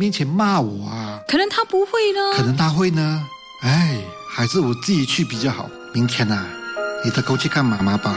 面前骂我啊。 可能他不会呢。 可能他会呢。哎，还是我自己去比较好。明天啊，你得跟我去看妈妈吧。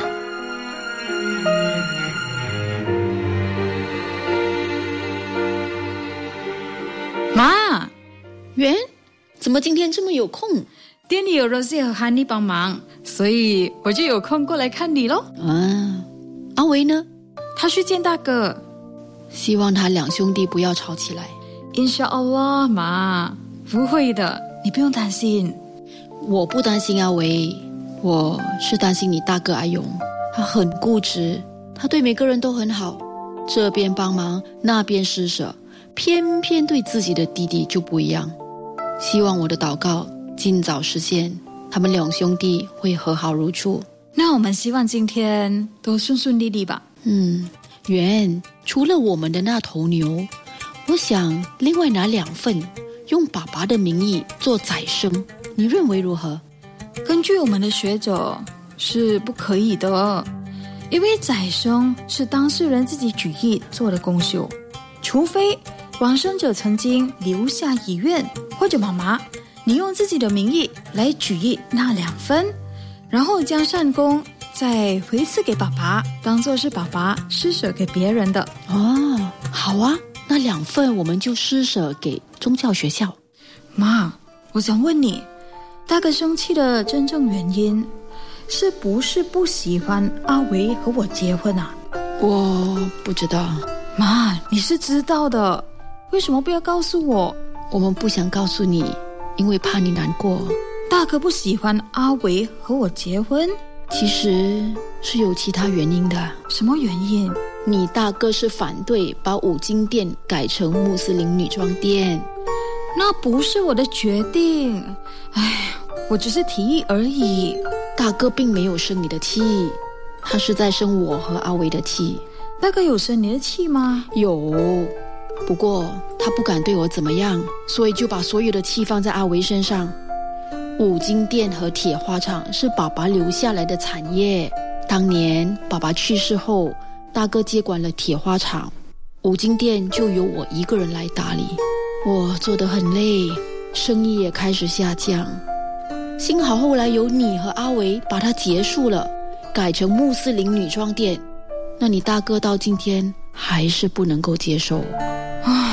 妈， 圆，怎么今天这么有空？ 店里有 Rosie 和 Honey 帮忙，所以我就有空过来看你咯。 阿维呢？ 他去见大哥， 希望他两兄弟不要吵起来。 Inshallah， 妈，不会的，你不用担心。 我不担心阿维，我是担心你大哥阿勇，他很固执，他对每个人都很好，这边帮忙，那边施舍，偏偏对自己的弟弟就不一样。希望我的祷告尽早实现，他们两兄弟会和好如初。 那我们希望今天都顺顺利利吧。 圆，除了我们的那头牛，我想另外拿2份，用爸爸的名义做宰牲，你认为如何？ 根据我们的学者是不可以的，因为宰牲是当事人自己举意做的公休，除非往生者曾经留下遗愿，或者妈妈你用自己的名义来举意那2份，然后将善功再回赐给爸爸，当作是爸爸施舍给别人的。 好啊，那2份我们就施舍给宗教学校。 妈，我想问你，大哥生气的真正原因是不是不喜欢阿维和我结婚啊？ 我不知道。 妈，你是知道的，为什么不要告诉我？ 我们不想告诉你，因为怕你难过。 大哥不喜欢阿维和我结婚， 其实是有其他原因的。 什么原因？ 你大哥是反对把五金店改成穆斯林女装店。 那不是我的决定，我只是提议而已。 大哥并没有生你的气，他是在生我和阿维的气。 大哥有生你的气吗？ 有，不过他不敢对我怎么样，所以就把所有的气放在阿维身上。五金店和铁花厂是爸爸留下来的产业，当年爸爸去世后，大哥接管了铁花厂，五金店就由我一个人来打理。我做得很累，生意也开始下降，幸好后来有你和阿维把它结束了，改成穆斯林女装店。那你大哥到今天还是不能够接受。